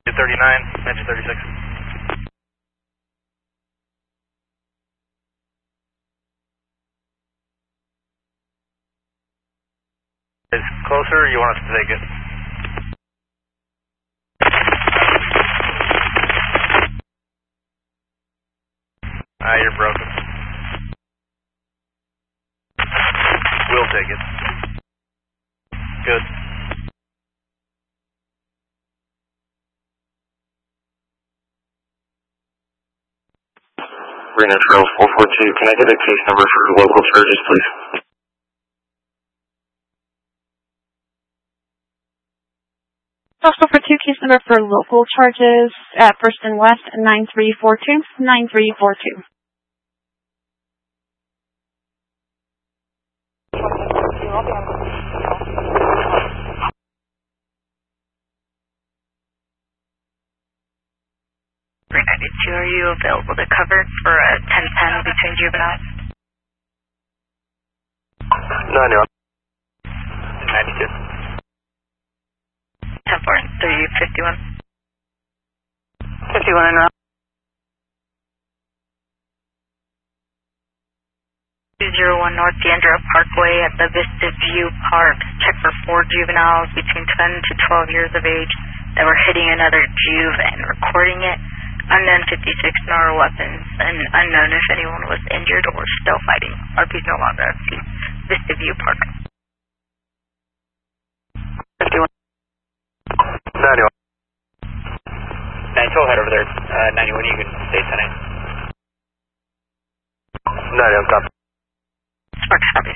239, mention 36. Is closer or you want us to take it? You're broken. We'll take it. Good. Reno Trail 442, can I get a case number for local charges, please? Also for 2 case number for local charges at First and West 9342, 9342. Are you available to cover for a 1010 between juveniles? 91. 92. 10-4 and 351. 51 en route. 201 North D'Andrea Parkway at the Vista View Park. Check for 4 juveniles between 10 to 12 years of age that were hitting another juve and recording it. Unknown 56 NAR weapons, and unknown if anyone was injured or still fighting. RP's no longer at Vista View Park. 51. 91. 9-12, head over there. 91, you can stay 10-8. 91, copy. Sparks, copy.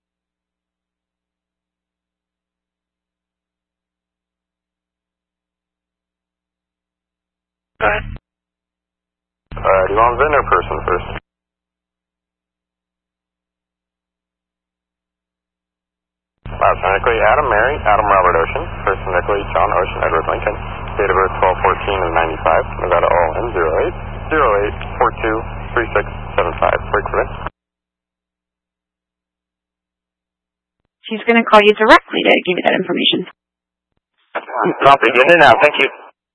Go ahead. Do you want VIN or person first? Phonetically, Adam Mary, Adam Robert Ocean. Phonetically, John Ocean Edward Lincoln. Date of birth 12/14 of 95. Nevada ON 08-08-42-3675. Break for VIN. She's going to call you directly to give you that information. Copy. Getting it now. Thank you.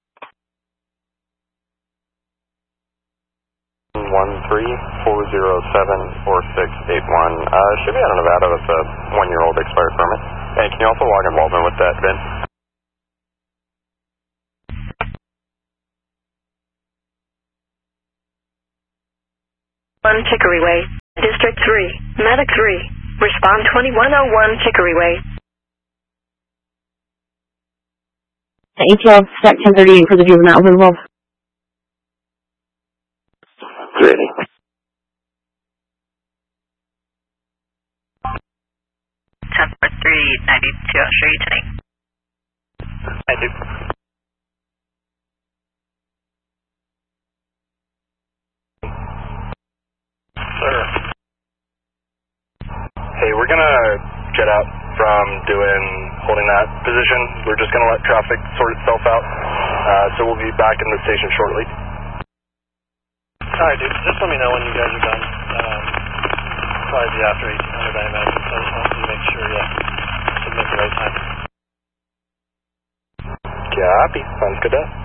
13-407-4681. Should be out of Nevada. That's a 1-year-old expired permit. And can you also log involvement with that, Ben? Chicory Way, District 3, Medic 3. Respond 2101 Chicory Way. The ATL set 1038 for the juveniles involved. Ready. 10-4-3-92, I'll show you tonight. I do. Sir. Hey, we're gonna jet out from holding that position. We're just gonna let traffic sort itself out. So we'll be back in the station shortly. Alright, dude, just let me know when you guys are done. Probably be after 1800, I imagine, so I just wanted to make sure you submit the right time. Copy. Sounds good to us.